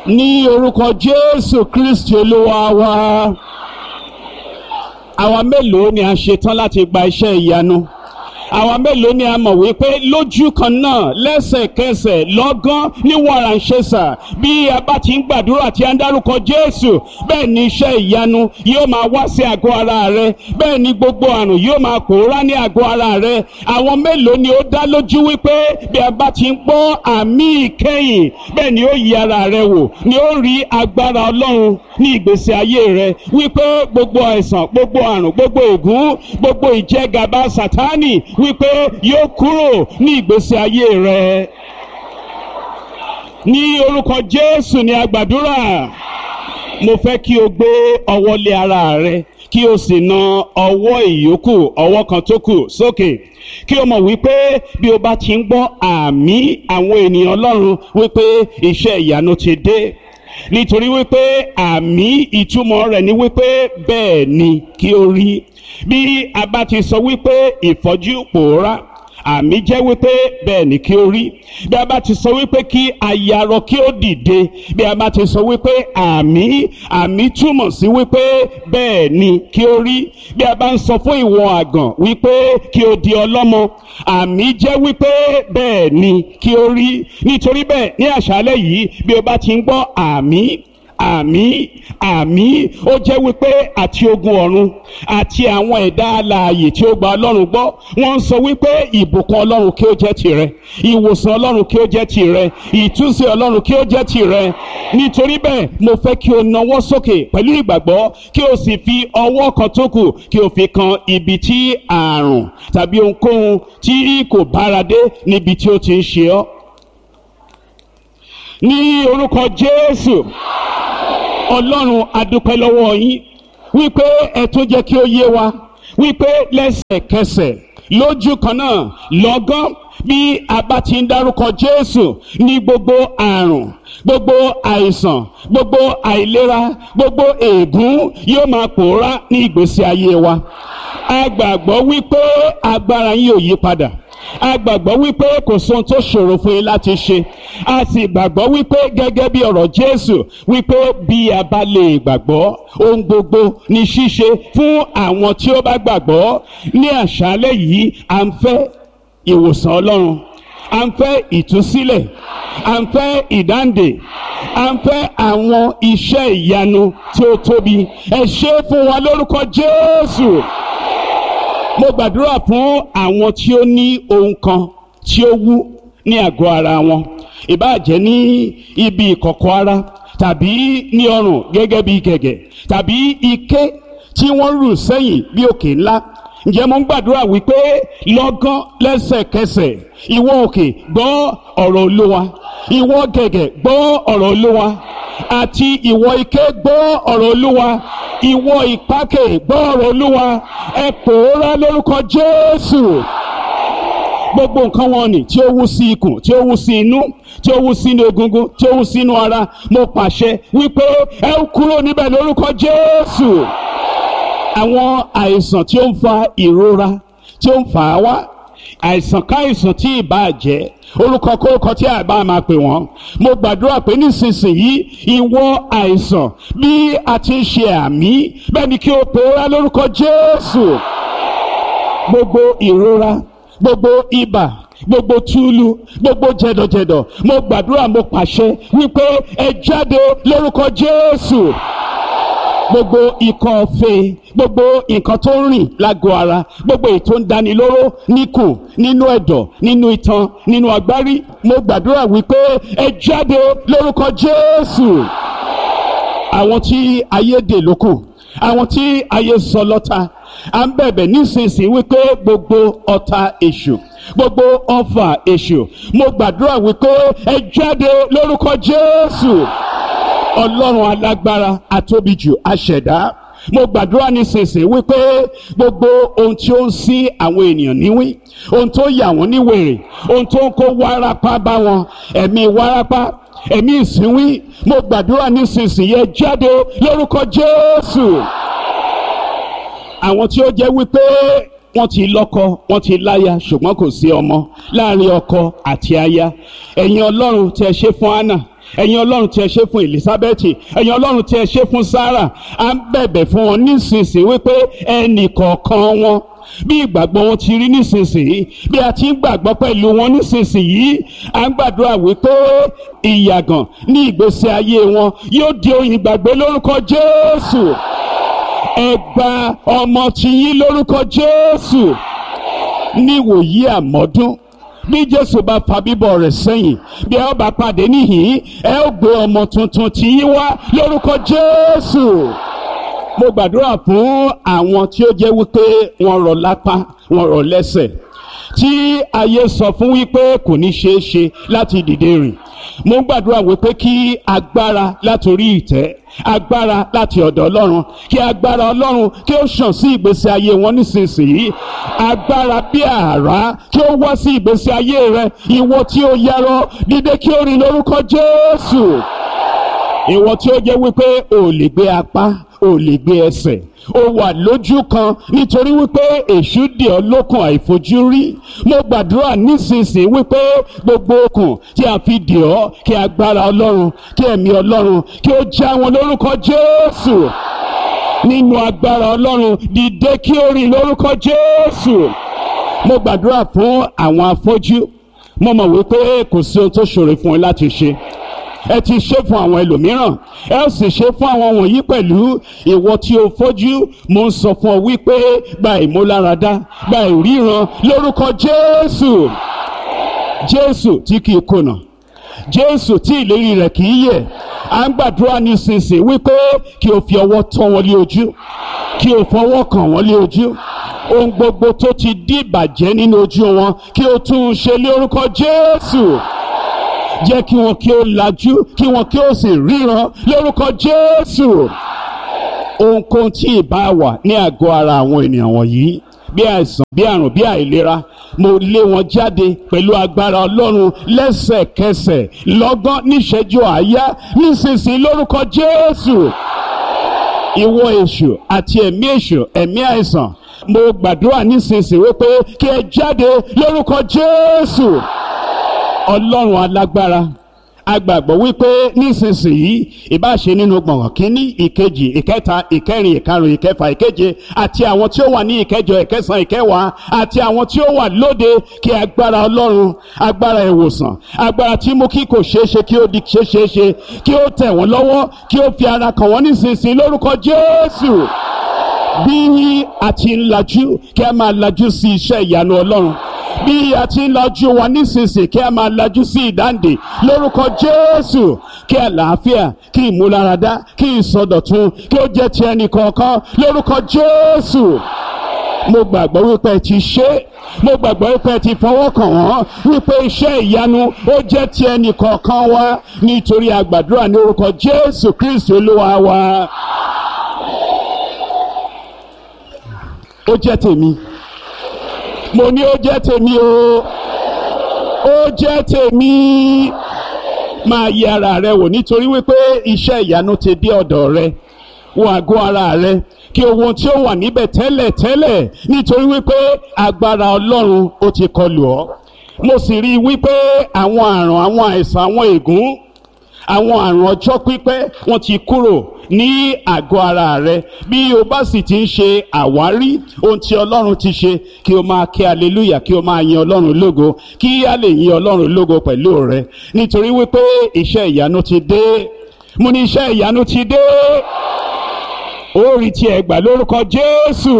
Ní orúkọ Jésù Kristi Olúwa wa. Àwa mélòó ni a ṣetán láti gba iṣẹ́ ìyanu? Àwa mélòó ni a mọ̀ wípé lójú kan náà lẹ́sẹ̀kẹsẹ̀ lọ́gán ní wàràǹṣeṣà bí a bá ti ń gbàdúrà tí a ń dárúkọ Jésù, bẹ́ẹ̀ ni iṣẹ́ ìyanu yóò máa wá sí àgọ́ ara rẹ, bẹ́ẹ̀ ni gbogbo àrùn yóò máa pòórá ní àgọ́ ara rẹ. Àwọn mélòó ni ó dá lójú wípé bí a bá ti ń gbọ́ àmì ìkẹyìn, bẹ́ẹ̀ ni ó yí ara rẹ wò, ni ó rí agbára Ọlọ́run ní ìgbésí ayé rẹ, wípé gbogbo àìsàn, gbogbo àrùn, gbogbo ègún, gbogbo ìjẹgàba Sátánì wípé yóò kúrò ní ìgbésí ayé rẹ. Ní orúkọ Jésù ni a gbàdúrà. Mo fẹ́ kí o gbé ọwọ́ lé ara rẹ, kí o sì na ọwọ́ ìyókù, ọwọ́ kan tó kù sókè. Kí o mọ̀ wípé bí o bá ti ń gbọ́ àmì àwọn ènìyàn Ọlọ́run wípé iṣẹ́ ìyanu ti dé. Nítorí wípé àmì ìtumọ̀ rẹ̀ ni wípé bẹ́ẹ̀ ni kí o rí. Bí a bá ti sọ wípé ìfọ́jú pòórá, àmì jẹ́ wípé bẹ́ẹ̀ ni kí o rí. Bí a bá ti sọ wípé kí ayarọ kí ó dìde, bí a bá ti sọ wípé àmì túmọ̀ sí wípé bẹ́ẹ̀ ni kí o rí. Bí a bá ń sọ fún ìwọ àgàn wípé kí o di ọlọ́mọ, àmì jẹ́ wípé bẹ́ẹ̀ ni kí o rí. Nítorí bẹ́ẹ̀ ní àṣálẹ́ yìí bí o bá ti ń gbọ́ àmì ó jẹ́ wípé àti ogun ọ̀run àti àwọn ẹ̀dá alààyè tí ó gba Ọlọ́run gbọ́, wọ́n ń sọ wípé ìbùkún Ọlọ́run kí ó jẹ́ tìrẹ, ìwòsàn Ọlọ́run kí ó jẹ́ tìrẹ, ìtúsílẹ̀ Ọlọ́run kí ó jẹ́ tìrẹ. Nítorí bẹ́ẹ̀ mo fẹ́ kí o nawọ́ sókè pẹ̀lú ìgbàgbọ́, kí o sì fi ọwọ́ kan tó kù kí o fi kan ibi tí àrùn tàbí ohunkóhun tí kò bára dé níbi tí ó ti ń ṣe ọ́. Ní orúkọ Jésù, Ọlọ́run a dúpẹ́ lọ́wọ́ yín wípé ẹ tún jẹ́ kí ó yé wa wípé lẹ́sẹ̀kẹsẹ̀ lójú kan náà lọ́gán bí a bá ti ń dárúkọ Jésù ní gbogbo àrùn, gbogbo àìsàn, gbogbo àìlera, gbogbo ègún yóò máa pòórá ní ìgbésí ayé wa. A gbàgbọ́ wípé agbára yín ò yí padà. A gbàgbọ́ wípé kò sóhun tó ṣòro fún yín láti ṣe. A sì gbàgbọ́ wípé gẹ́gẹ́ bí ọ̀rọ̀ Jésù wípé bí a bá lè gbàgbọ́, ohun gbogbo ní ṣíṣe fún àwọn tí ó bá gbàgbọ́. Ní àṣálẹ́ yìí à ń fẹ́ ìwòsàn Ọlọ́run, à ń fẹ́ ìtúsílẹ̀, à ń fẹ́ ìdáǹdè, à ń fẹ́ àwọn iṣẹ́ ìyanu tí ó tóbi. Ẹ ṣe fún wa lórúkọ Jésù. Mo gbàdúrà fún àwọn tí ó ní ohun kan tí ó wú ní àgọ́ ara wọn, ìbáà jẹ́ ní ibi ìkọ̀kọ̀ ara tàbí ní ọrùn gẹ́gẹ́ bí gẹ̀gẹ̀ tàbí ike tí wọ́n rù sẹ́yìn bí òkè ńlá. Ǹjẹ́ mo ń gbàdúrà wípé lọ́gán lẹ́sẹ̀kẹsẹ̀ ìwọ òkè gbọ́ ọ̀rọ̀ Olúwa, ìwọ gẹ̀gẹ̀ gbọ́ ọ̀rọ̀ Olúwa, àti ìwọ ike gbọ́ ọ̀rọ̀ Olúwa, ìwọ ìpákè gbọ́ ọ̀rọ̀ Olúwa. Ẹ pòórá lórúkọ Jésù. Gbogbo nǹkan wọn ni tí ó wú sí ikùn, tí ó wú sí inú, tí ó wú sínú egungun, tí ó wú sínú ara, mo pàṣẹ wípé ẹ kúrò níbẹ̀ lórúkọ Jésù. Àwọn àìsàn tí ó ń fa ìrora, tí ó ń fà á wá, àìsàn káìsàn tí ìbá jẹ́, orúkọ kórúkọ tí àbá máa pè wọ́n, mo gbàdúrà pé nísinsìnyí ìwọ àìsàn bí a ti ń ṣe àmì bẹ́ẹ̀ ni kí o pòórá lórúkọ Jésù. Gbogbo ìrora, gbogbo ibà, gbogbo túlù, gbogbo jẹ̀dọ̀jẹ̀dọ̀, mo gbàdúrà, mo pàṣẹ wípé ẹ jáde lórúkọ Jésù. Gbogbo ikọ́ ọ̀fẹ́, gbogbo nǹkan tó ń rìn lágọ̀ọ́ ara, gbogbo èyí tó ń dáni lóró níkùn, nínú ẹ̀dọ̀, nínú itan, nínú agbárí, mo gbàdúrà wípé ẹ jáde lórúkọ Jésù. Àwọn tí ayé dè lókùn, àwọn tí ayé sọ lọ́tà, à ń bẹ̀bẹ̀ nísinsìnyí wípé gbogbo ọ̀tá èṣù, gbogbo ọfà èṣù, mo gbàdúrà wípé ẹ jáde lórúkọ Jésù. Ọlọ́run alágbára, atóbijù, aṣẹ̀dá, mo gbàdúrà nísinsìnyí wípé gbogbo ohun tí ó ń sí àwọn ènìyàn níwí, ohun tó yà wọ́n ní wèrè, ohun tó ń kó wárápá bá wọn, ẹ̀mí wárápá, ẹ̀mí ìsínwí, mo gbàdúrà nísinsìnyí ẹ jáde lórúkọ Jésù. Àwọn tí ó jẹ́ wípé wọ́n ti lọ́kọ wọ́n ti láya ṣùgbọ́n kò sí ọmọ láàrin ọkọ àti aya. ẹ̀yin ọlọ́run tí ẹ ṣe fún Hánà, ẹ̀yin ọlọ́run tí ẹ ṣe fún Elizabeth, ẹ̀yin ọlọ́run tí ẹ ṣe fún Sarah, à ń bẹ̀bẹ̀ fún wọn nísinsìnyí wípé ẹnì kọ̀ọ̀kan wọn bí ìgbàgbọ́ wọn ti rí nísinsìnyí, bí a ti ń gbàgbọ́ pẹ̀lú wọn nísinsìnyí, à ń gbàdúrà wípé ìyàgàn ní ìgbésí ayé wọn yóò di ohun ìgbàgbé lórúkọ Jésù. Ẹ gba ọmọ tiyín lórúkọ Jésù. Níwòyí àmọ́dún, bí Jésù bá fa bíbọ̀ rẹ̀ sẹ́yìn, bí ẹ ó bá pàdé níhìn, ẹ ó gbé ọmọ tuntun tiyín wá lórúkọ Jésù. Mo gbàdúrà fún àwọn tí ó jẹ́ wípé wọ́n rọ̀ lápá, wọ́n rọ̀ lẹ́sẹ̀, tí ayé sọ fún wípé kò ní ṣeé ṣe láti dìde rìn. Mo gbàdúrà wípé kí agbára látorí ìtẹ́, agbára láti ọ̀dọ̀ Ọlọ́run, kí agbára Ọlọ́run kí ó ṣàn sí ìgbésí ayé wọn nísinsìnyí. Agbára bí àrá kí ó wá sí ìgbésí ayé rẹ. Ìwọ tí ó yarọ, dìde kí ó rìn lórúkọ Jésù. Ìwọ tí ó jẹ́ wípé o lè gbé apá, o lè gbé ẹsẹ̀, o wà lójú kan nítorí wípé èṣù dè ọ́ lókun àìfojúrí. Mo gbàdúrà nísinsìnyí wípé gbogbo okùn tí a fi dè ọ́, kí agbára Ọlọ́run, kí ẹ̀mí Ọlọ́run kí ó já wọn lórúkọ Jésù. Nínú agbára Ọlọ́run, dìde kí ó rìn lórúkọ Jésù. Mo gbàdúrà fún àwọn afọ́jú. Mo mọ̀ wípé kò sí ohun tó ṣòro fún ẹ láti ṣe. Ẹ ti ṣe fún àwọn ẹlòmíràn, ẹ ó sì ṣe fún àwọn wọ̀nyí pẹ̀lú. Ìwọ tí o fọ́jú, mo ń sọ fún ọ wípé gba ìmúláradá, gba ìríran lórúkọ Jésù. Jésù tí kì í kùnà, Jésù tí ìlérí rẹ̀ kì í yẹ̀. À ń gbàdúrà nísinsìnyí wípé kí o fi ọwọ́ tọ́ wọn lé ojú, kí o fọwọ́ kàn wọ́n lé ojú. Ohun gbogbo tó ti dìbàjẹ́ nínú ojú wọn, kí o tún un ṣe lé orúkọ Jésù. Jẹ́ kí wọn kí ó lajú, kí wọn kí ó sì ríran lórúkọ Jésù. Ohunkóhun tí ìbá wà ní àgọ́ ara àwọn ènìyàn wọ̀nyí, bí àìsàn, bí àrùn, bí àìlera, mo lé wọn jáde pẹ̀lú agbára Ọlọ́run lẹ́sẹ̀kẹsẹ̀, lọ́gán, níṣẹ́jú àáyá, nísinsìnyí lórúkọ Jésù. Ìwọ èṣù àti ẹ̀mí èṣù, ẹ̀mí àìsàn, mo gbàdúrà nísinsìnyí wípé kí ẹ jáde lórúkọ Jésù. Ọlọ́run alágbára, agbàgbọ́ wípé nísinsìnyí ìbáṣe nínú gbọ̀ngàn kínní, ìkejì, ìkẹta, ìkẹrin, ìkarùn, ìkẹfà, ìkeje, àti àwọn tí ó wà ní ìkẹjọ, ìkẹsàn, ìkẹwàá, àti àwọn tí ó wà lóde, kí agbára Ọlọ́run, agbára ìwòsàn, agbára tí mú kí kò ṣeé ṣe kí ó di ṣeé ṣe, kí ó tẹ̀ wọ́n lọ́wọ́, kí ó fi ara kàn wọ́n nísinsìnyí lórúkọ Jésù. Bí a ti ń lajú, kí a máa lajú sí iṣẹ́ ìyanu Ọlọ́run. Bí a ti ń lajú wa nísinsìnyí, kí a máa lajú sí ìdáǹdè lórúkọ Jésù. Kí àlàáfíà, kí ìmúláradá, kí ìsọdọ̀tun, kí ó jẹ́ ti ẹnì kọ̀ọ̀kan lórúkọ Jésù. Mo gbàgbọ́ wípé ẹ ti ṣe, mo gbàgbọ́ wípé ẹ ti fọwọ́ kàn wọ́n, wípé iṣẹ́ ìyanu ó jẹ́ ti ẹnì kọ̀ọ̀kan wa, nítorí a gbàdúrà ní orúkọ Jésù Kristi Olúwa wa. Ó jẹ́ tèmi. Mo ní ó jẹ́ tèmi o. Ó jẹ́ tèmi. Máa yẹ ara rẹ wò nítorí wípé iṣẹ́ ìyanu ti dé ọ̀dọ̀ rẹ. Wo àgọ́ ara rẹ kí ohun tí ó wà níbẹ̀ tẹ́lẹ̀ nítorí wípé agbára Ọlọ́run ó ti kọlù ọ́. Mo sì rí i wípé àwọn àrùn, àwọn àìsàn, àwọn ègún, àwọn àrùn ọjọ́ pípẹ́ wọ́n ti kúrò ní àgọ́ ara rẹ. Bí o bá sì ti ń ṣe àwárí ohun tí Ọlọ́run ti ṣe, kí o máa kí hallelujah, kí o máa yin Ọlọ́run lógo, kí a lè yin Ọlọ́run lógo pẹ̀lú rẹ, nítorí wípé iṣẹ́ ìyanu ti dé. Mo ní iṣẹ́ ìyanu ti dé. Ó rí tí ẹ gbà lórúkọ Jésù.